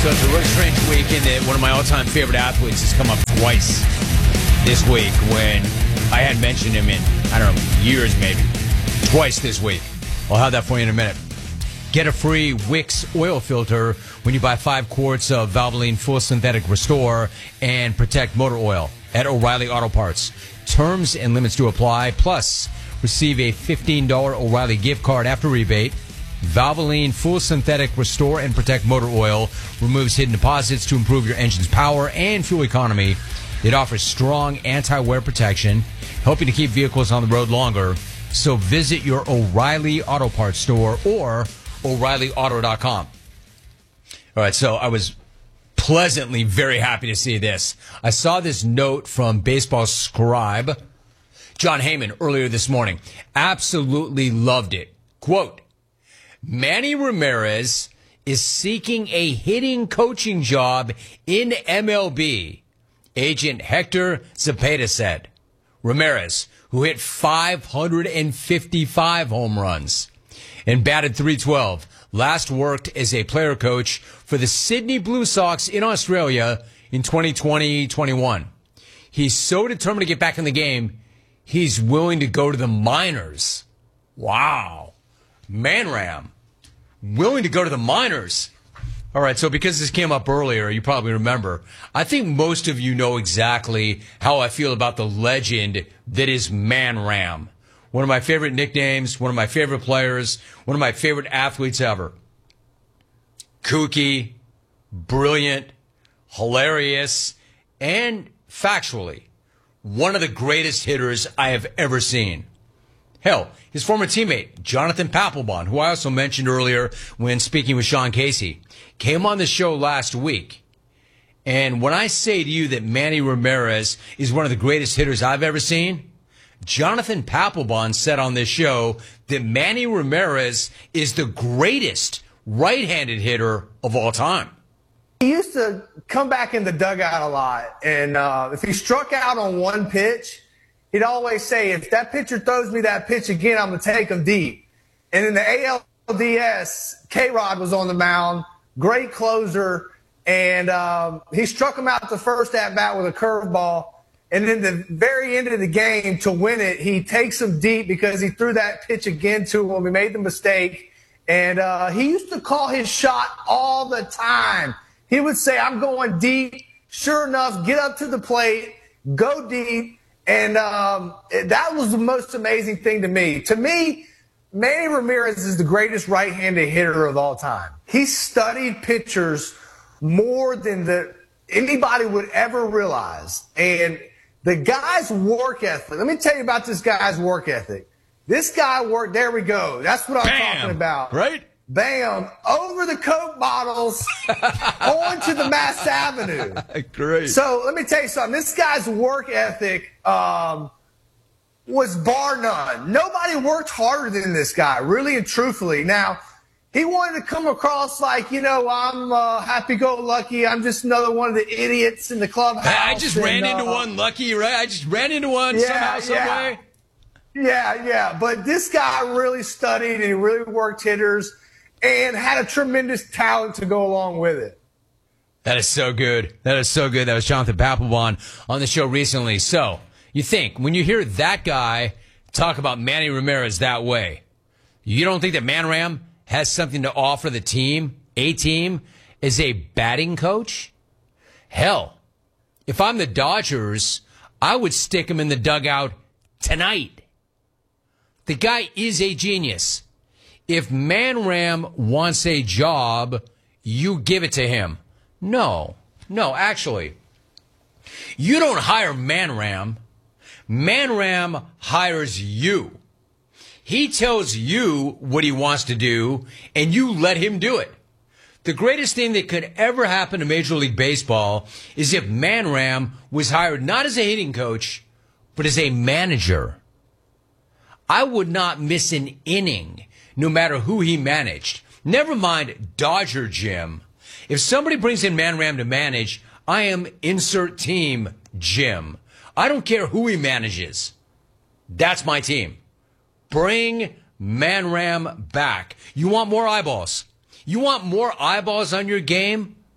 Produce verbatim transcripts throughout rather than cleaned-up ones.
So it's a really strange week in that one of my all-time favorite athletes has come up twice this week when I hadn't mentioned him in, I don't know, years maybe. Twice this week. I'll have that for you in a minute. Get a free Wix oil filter when you buy five quarts of Valvoline Full Synthetic Restore and Protect Motor Oil at O'Reilly Auto Parts. Terms and limits do apply. Plus, receive a fifteen dollars O'Reilly gift card after rebate. Valvoline Full Synthetic Restore and Protect Motor Oil removes hidden deposits to improve your engine's power and fuel economy. It offers strong anti-wear protection, helping to keep vehicles on the road longer. So visit your O'Reilly Auto Parts store or O'Reilly Auto dot com. All right, so I was pleasantly very happy to see this. I saw this note from Baseball Scribe, John Heyman, earlier this morning. Absolutely loved it. Quote, Manny Ramirez is seeking a hitting coaching job in M L B. Agent Hector Zepeda said. Ramirez, who hit five hundred fifty-five home runs and batted three twelve, last worked as a player coach for the Sydney Blue Sox in Australia in twenty twenty twenty-one. He's so determined to get back in the game, he's willing to go to the minors. Wow. Man Ram. Willing to go to the minors. All right, so because this came up earlier, you probably remember. I think most of you know exactly how I feel about the legend that is Man Ram. One of my favorite nicknames, one of my favorite players, one of my favorite athletes ever. Kooky, brilliant, hilarious, and factually, one of the greatest hitters I have ever seen. Hell, his former teammate, Jonathan Papelbon, who I also mentioned earlier when speaking with Sean Casey, came on the show last week. And when I say to you that Manny Ramirez is one of the greatest hitters I've ever seen, Jonathan Papelbon said on this show that Manny Ramirez is the greatest right-handed hitter of all time. He used to come back in the dugout a lot, and uh, if he struck out on one pitch, he'd always say, if that pitcher throws me that pitch again, I'm going to take him deep. And in the A L D S, K-Rod was on the mound, great closer, and um, he struck him out the first at-bat with a curveball. And then the very end of the game, to win it, he takes him deep because he threw that pitch again to him. He made the mistake. And uh, he used to call his shot all the time. He would say, I'm going deep. Sure enough, get up to the plate, go deep. And um, that was the most amazing thing to me. To me, Manny Ramirez is the greatest right-handed hitter of all time. He studied pitchers more than the, anybody would ever realize. And the guy's work ethic, let me tell you about this guy's work ethic. This guy worked, there we go. That's what I'm Bam, talking about. Right? Bam, over the Coke bottles, onto the Mass Avenue. Great. So let me tell you something. This guy's work ethic um, was bar none. Nobody worked harder than this guy, really and truthfully. Now, he wanted to come across like, you know, I'm uh, happy-go-lucky. I'm just another one of the idiots in the clubhouse. I just and, ran into uh, one, Lucky, right? I just ran into one yeah, somehow, some yeah. way. Yeah, yeah. But this guy really studied and he really worked hitters and had a tremendous talent to go along with it. That is so good. That is so good. That was Jonathan Papelbon on the show recently. So, you think, when you hear that guy talk about Manny Ramirez that way, you don't think that Man Ram has something to offer the team, a team, as a batting coach? Hell, if I'm the Dodgers, I would stick him in the dugout tonight. The guy is a genius. If Man Ram wants a job, you give it to him. No, no, actually, you don't hire Man Ram. Man Ram hires you. He tells you what he wants to do, and you let him do it. The greatest thing that could ever happen to Major League Baseball is if Man Ram was hired not as a hitting coach, but as a manager. I would not miss an inning, no matter who he managed. Never mind Dodger Jim. If somebody brings in Man Ram to manage, I am insert team Jim. I don't care who he manages. That's my team. Bring Man Ram back. You want more eyeballs? You want more eyeballs on your game?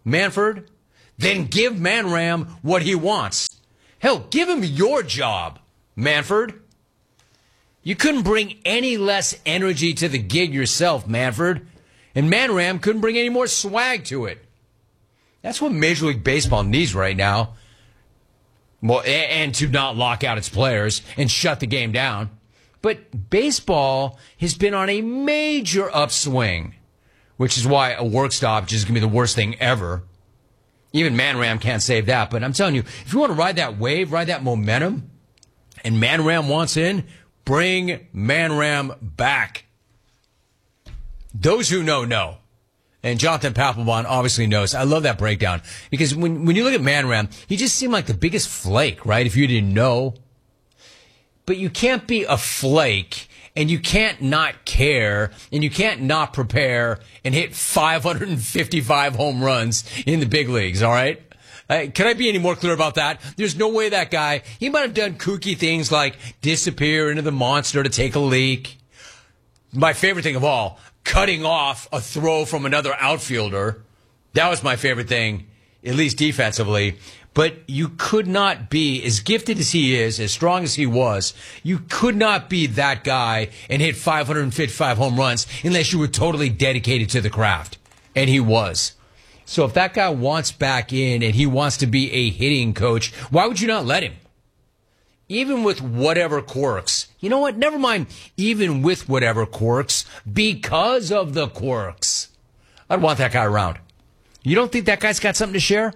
Manfred? Then give Manram what he wants. Hell, give him your job, Manfred. You couldn't bring any less energy to the gig yourself, Manfred. And Manram couldn't bring any more swag to it. That's what Major League Baseball needs right now. Well, and to not lock out its players and shut the game down. But baseball has been on a major upswing, which is why a work stoppage is going to be the worst thing ever. Even Manram can't save that. But I'm telling you, if you want to ride that wave, ride that momentum, and Manram wants in, bring Manram back. Those who know, know. And Jonathan Papelbon obviously knows. I love that breakdown. Because when, when you look at Manram, he just seemed like the biggest flake, right? If you didn't know. But you can't be a flake, and you can't not care, and you can't not prepare and hit five hundred fifty-five home runs in the big leagues, all right? Uh, can I be any more clear about that? There's no way that guy, he might have done kooky things like disappear into the monster to take a leak. My favorite thing of all, cutting off a throw from another outfielder. That was my favorite thing, at least defensively. But you could not be, as gifted as he is, as strong as he was, you could not be that guy and hit five hundred fifty-five home runs unless you were totally dedicated to the craft. And he was. So if that guy wants back in and he wants to be a hitting coach, why would you not let him? Even with whatever quirks. You know what? Never mind even with whatever quirks, because of the quirks. I'd want that guy around. You don't think that guy's got something to share?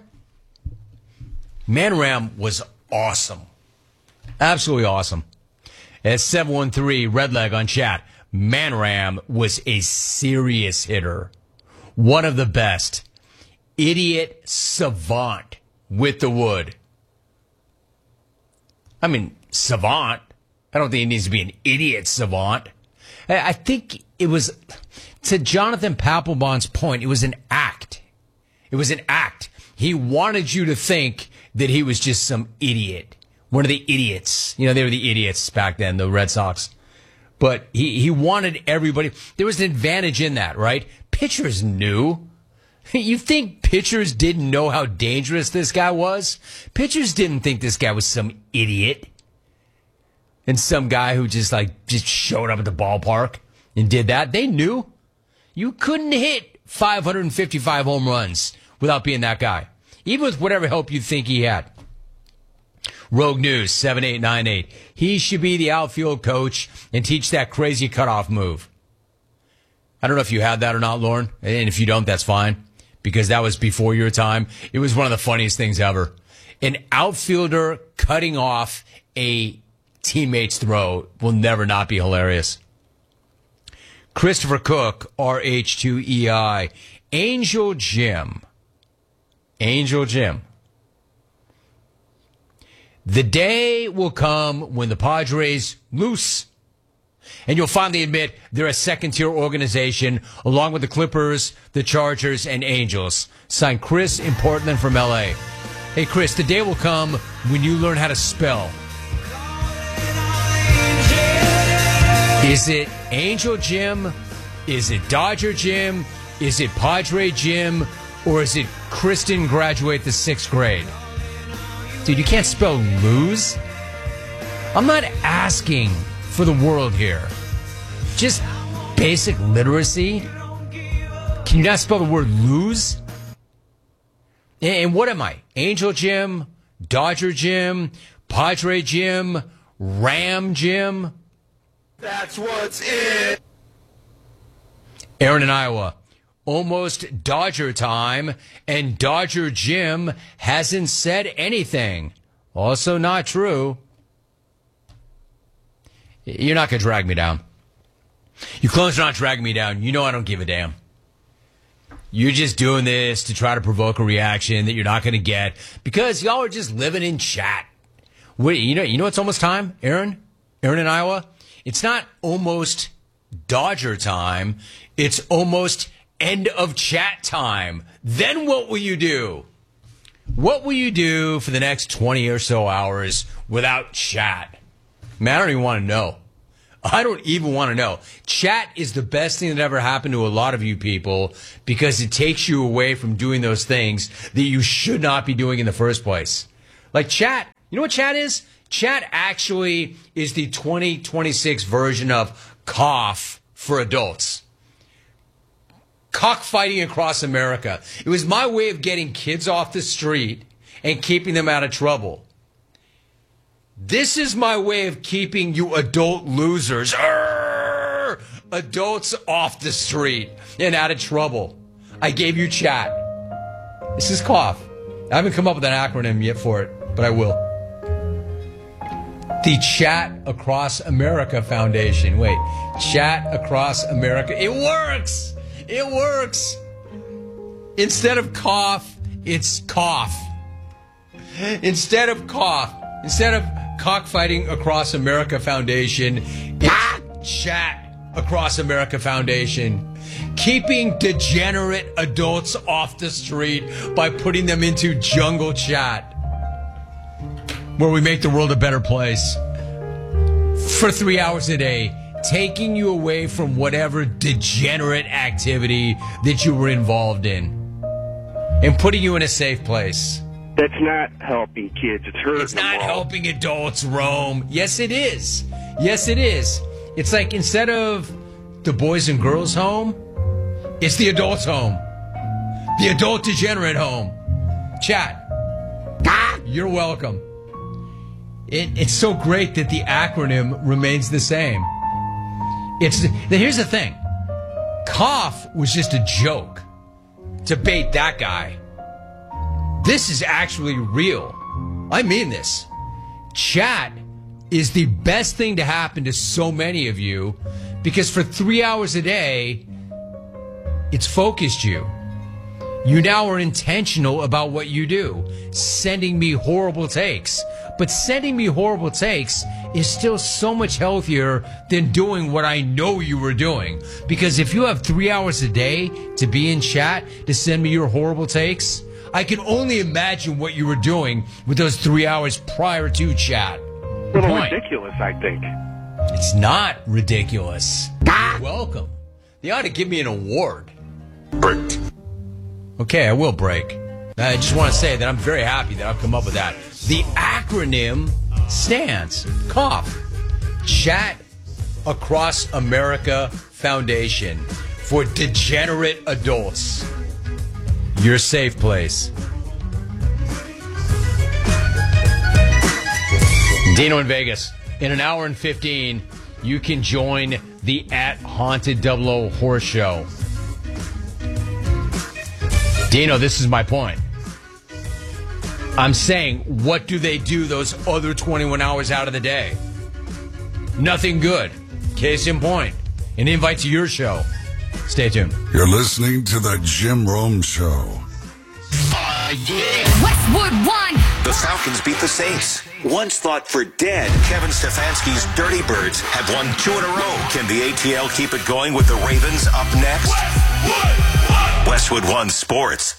Manram was awesome. Absolutely awesome. At seven one three, Redleg on chat, Manram was a serious hitter. One of the best. Idiot savant with the wood. I mean, savant. I don't think it needs to be an idiot savant. I think it was, to Jonathan Papelbon's point, it was an act. It was an act. He wanted you to think that he was just some idiot. One of the idiots. You know, they were the idiots back then, the Red Sox. But he, he wanted everybody. There was an advantage in that, right? Pitchers knew. You think pitchers didn't know how dangerous this guy was? Pitchers didn't think this guy was some idiot. And some guy who just like just showed up at the ballpark and did that. They knew. You couldn't hit five hundred fifty-five home runs without being that guy. Even with whatever help you think he had. Rogue News, seven eight nine eight. He should be the outfield coach and teach that crazy cutoff move. I don't know if you had that or not, Lauren. And if you don't, that's fine. Because that was before your time. It was one of the funniest things ever. An outfielder cutting off a teammate's throw will never not be hilarious. Christopher Cook, R H two E I. Angel Jim. Angel Jim. The day will come when the Padres lose. And you'll finally admit they're a second-tier organization, along with the Clippers, the Chargers, and Angels. Signed Chris in Portland from L A. Hey, Chris, the day will come when you learn how to spell. Is it Angel Jim? Is it Dodger Jim? Is it Padre Jim? Or is it Kristen graduate the sixth grade? Dude, you can't spell lose. I'm not asking for the world here. Just basic literacy. Can you not spell the word lose? And what am I? Angel Jim? Dodger Jim? Padre Jim? Ram Jim? That's what's it. Aaron in Iowa. Almost Dodger time, and Dodger Jim hasn't said anything. Also not true. You're not going to drag me down. You clones are not dragging me down. You know I don't give a damn. You're just doing this to try to provoke a reaction that you're not going to get because y'all are just living in chat. Wait, you know, you know it's almost time, Aaron? Aaron in Iowa? It's not almost Dodger time. It's almost end of chat time. Then what will you do? What will you do for the next twenty or so hours without chat? Man, I don't even want to know. I don't even want to know. Chat is the best thing that ever happened to a lot of you people because it takes you away from doing those things that you should not be doing in the first place. Like chat, you know what chat is? Chat actually is the twenty twenty-six version of cough for adults. Cockfighting across America. It was my way of getting kids off the street and keeping them out of trouble. This is my way of keeping you adult losers, arr, adults off the street and out of trouble. I gave you chat. This is cough. I haven't come up with an acronym yet for it, but I will. The Chat Across America Foundation. Wait, Chat Across America. It works. It works. Instead of cough, it's cough. Instead of cough, instead of Cockfighting Across America Foundation, it's Chat Across America Foundation. Keeping degenerate adults off the street by putting them into jungle chat, where we make the world a better place. For three hours a day, taking you away from whatever degenerate activity that you were involved in and putting you in a safe place. That's not helping kids. It's hurting It's not them all. helping adults roam. Yes, it is. Yes, it is. It's like instead of the boys and girls home, it's the adults home. The adult degenerate home. Chat. You're welcome. It, it's so great that the acronym remains the same. It's here's the thing. Cough was just a joke to bait that guy. This is actually real. I mean this. Chat is the best thing to happen to so many of you because for three hours a day, it's focused you. You now are intentional about what you do, sending me horrible takes. But sending me horrible takes is still so much healthier than doing what I know you were doing. Because if you have three hours a day to be in chat to send me your horrible takes, I can only imagine what you were doing with those three hours prior to chat. A little Point. ridiculous, I think. It's not ridiculous. Welcome. They ought to give me an award. Break. Okay, I will break. I just want to say that I'm very happy that I've come up with that. The acronym stands. Cough. Chat Across America Foundation for Degenerate Adults. Your safe place. Dino in Vegas. In an hour and fifteen, you can join the at Haunted Double O Horse Show. Dino, this is my point. I'm saying, what do they do those other twenty-one hours out of the day? Nothing good. Case in point. An invite to your show. Stay tuned. You're listening to the Jim Rome Show. Uh, yeah. Westwood won. The Falcons beat the Saints. Once thought for dead, Kevin Stefanski's Dirty Birds have won two in a row. Can the A T L keep it going with the Ravens up next? Westwood One. Westwood One Sports.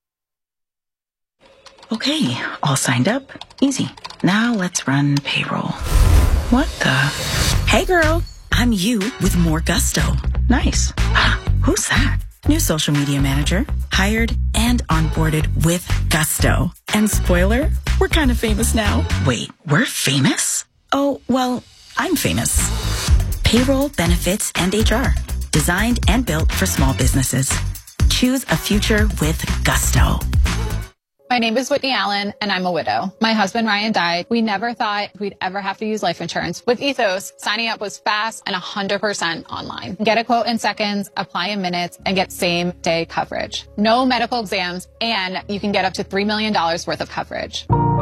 Okay, all signed up. Easy. Now let's run payroll. What the? Hey girl, I'm you with more gusto. Nice. Who's that? New social media manager, hired and onboarded with gusto. And spoiler, we're kind of famous now. Wait, we're famous? Oh, well, I'm famous. Payroll, benefits, and H R. Designed and built for small businesses. Choose a future with gusto. My name is Whitney Allen, and I'm a widow. My husband, Ryan, died. We never thought we'd ever have to use life insurance. With Ethos, signing up was fast and one hundred percent online. Get a quote in seconds, apply in minutes, and get same-day coverage. No medical exams, and you can get up to three million dollars worth of coverage.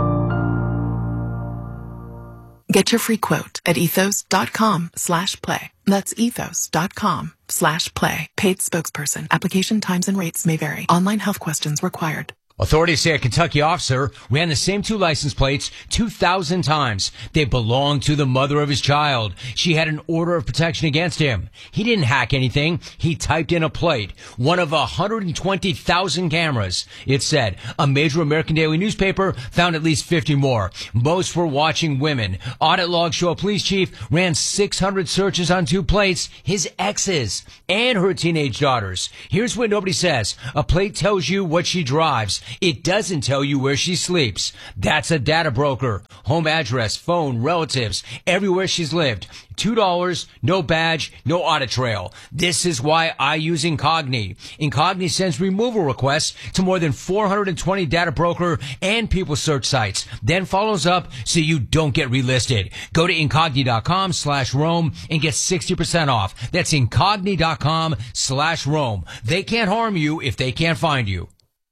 Get your free quote at ethos.com slash play. That's ethos.com slash play. Paid spokesperson. Application times and rates may vary. Online health questions required. Authorities say a Kentucky officer ran the same two license plates two thousand times. They belonged to the mother of his child. She had an order of protection against him. He didn't hack anything. He typed in a plate. One of one hundred twenty thousand cameras. It said a major American daily newspaper found at least fifty more. Most were watching women. Audit logs show a police chief ran six hundred searches on two plates, his exes and her teenage daughters. Here's what nobody says. A plate tells you what she drives. It doesn't tell you where she sleeps. That's a data broker. Home address, phone, relatives, everywhere she's lived. two dollars, no badge, no audit trail. This is why I use Incogni. Incogni sends removal requests to more than four hundred twenty data broker and people search sites, then follows up so you don't get relisted. Go to Incogni.com slash Rome and get sixty percent off. That's Incogni.com slash Rome. They can't harm you if they can't find you.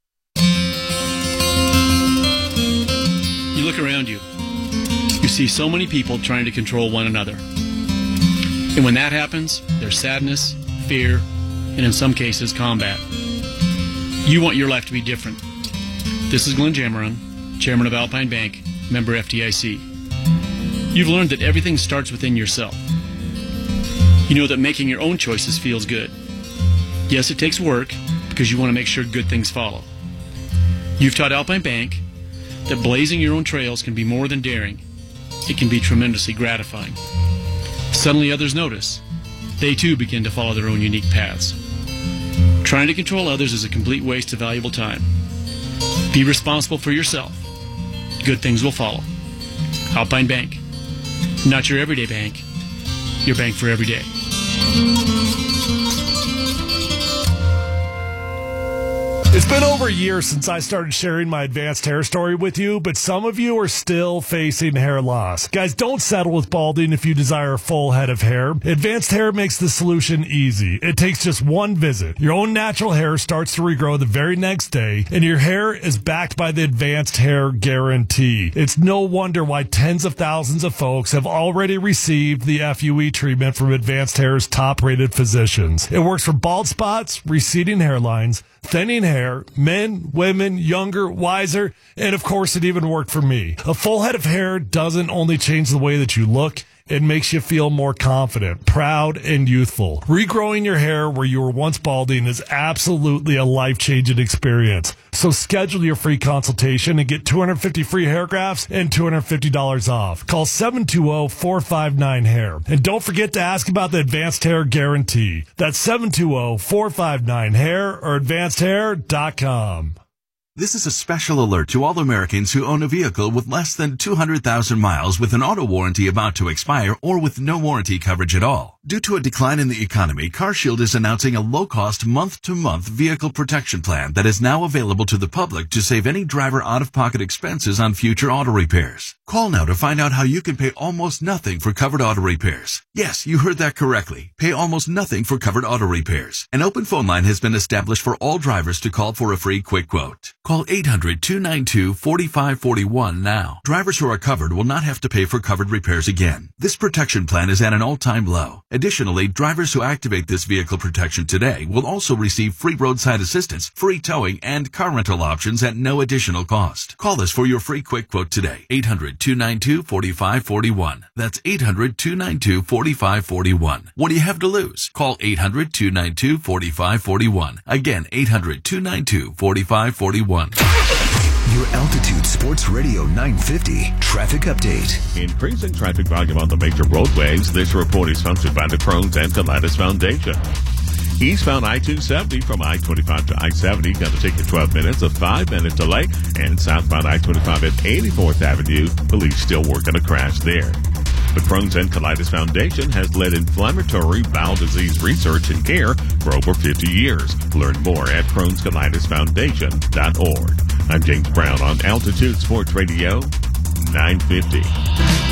You look around you. You see so many people trying to control one another. And when that happens, there's sadness, fear, and in some cases, combat. You want your life to be different. This is Glenn Jameron, chairman of Alpine Bank, member F D I C. You've learned that everything starts within yourself. You know that making your own choices feels good. Yes, it takes work because you want to make sure good things follow. You've taught Alpine Bank that blazing your own trails can be more than daring. It can be tremendously gratifying. Suddenly others notice. They too begin to follow their own unique paths. Trying to control others is a complete waste of valuable time. Be responsible for yourself. Good things will follow. Alpine Bank. Not your everyday bank. Your bank for every day. It's been over a year since I started sharing my advanced hair story with you, but some of you are still facing hair loss. Guys, don't settle with balding if you desire a full head of hair. Advanced Hair makes the solution easy. It takes just one visit. Your own natural hair starts to regrow the very next day, and your hair is backed by the Advanced Hair Guarantee. It's no wonder why tens of thousands of folks have already received the F U E treatment from Advanced Hair's top-rated physicians. It works for bald spots, receding hairlines, thinning hair, men, women, younger, wiser, and of course it even worked for me. A full head of hair doesn't only change the way that you look, it makes you feel more confident, proud, and youthful. Regrowing your hair where you were once balding is absolutely a life-changing experience. So schedule your free consultation and get two hundred fifty free hair grafts and two hundred fifty dollars off. Call seven two zero, four five nine, hair. And don't forget to ask about the Advanced Hair Guarantee. That's seven two zero, four five nine, hair or advanced hair dot com. This is a special alert to all Americans who own a vehicle with less than two hundred thousand miles with an auto warranty about to expire or with no warranty coverage at all. Due to a decline in the economy, CarShield is announcing a low-cost month-to-month vehicle protection plan that is now available to the public to save any driver out-of-pocket expenses on future auto repairs. Call now to find out how you can pay almost nothing for covered auto repairs. Yes, you heard that correctly. Pay almost nothing for covered auto repairs. An open phone line has been established for all drivers to call for a free quick quote. Call eight hundred, two nine two, four five four one now. Drivers who are covered will not have to pay for covered repairs again. This protection plan is at an all-time low. Additionally, drivers who activate this vehicle protection today will also receive free roadside assistance, free towing, and car rental options at no additional cost. Call us for your free quick quote today. eight hundred, two nine two, four five four one. That's eight hundred, two nine two, four five four one. What do you have to lose? Call eight hundred, two nine two, four five four one. Again, eight hundred, two nine two, four five four one. Your Altitude Sports Radio nine fifty traffic update. Increasing traffic volume on the major roadways. This report is sponsored by the Crohn's and Colitis Foundation. Eastbound I two seventy from I twenty-five to I seventy going to take you twelve minutes, a five-minute delay. And southbound I twenty-five at eighty-fourth Avenue, police still working a crash there. The Crohn's and Colitis Foundation has led inflammatory bowel disease research and care for over fifty years. Learn more at crohns colitis foundation dot org. I'm James Brown on Altitude Sports Radio nine fifty.